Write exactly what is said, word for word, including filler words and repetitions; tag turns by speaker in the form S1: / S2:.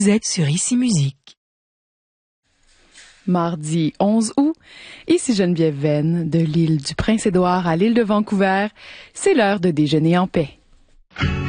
S1: Vous êtes sur Ici Musique.
S2: Mardi onze août, ici Geneviève Venn, de l'île du Prince-Édouard à l'île de Vancouver, c'est l'heure de déjeuner en paix.